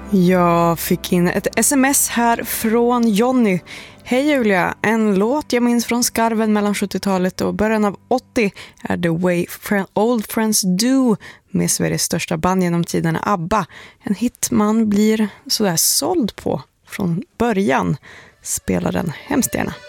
Jag fick in ett sms här från Jonny. Hej Julia, en låt jag minns från skarven mellan 70-talet och början av 80 är The Way Old Friends Do med Sveriges största band genom tiderna ABBA. En hit man blir sådär såld på från början. Spelar den hemskt gärna.